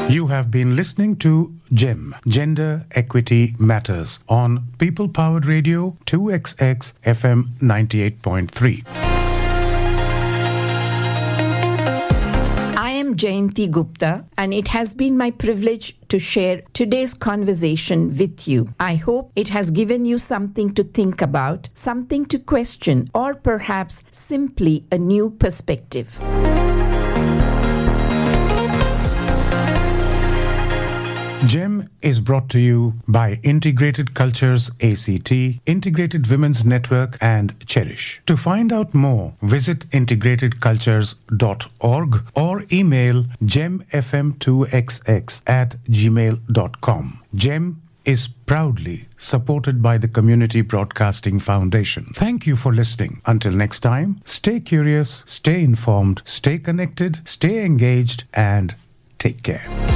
You have been listening to GEM, Gender Equity Matters, on People Powered Radio 2XX FM 98.3. I am Jayanti Gupta, and it has been my privilege to share today's conversation with you. I hope it has given you something to think about, something to question, or perhaps simply a new perspective. GEM is brought to you by Integrated Cultures ACT, Integrated Women's Network, and Cherish. To find out more, visit integratedcultures.org or email gemfm2xx@gmail.com. GEM is proudly supported by the Community Broadcasting Foundation. Thank you for listening. Until next time, stay curious, stay informed, stay connected, stay engaged, and take care.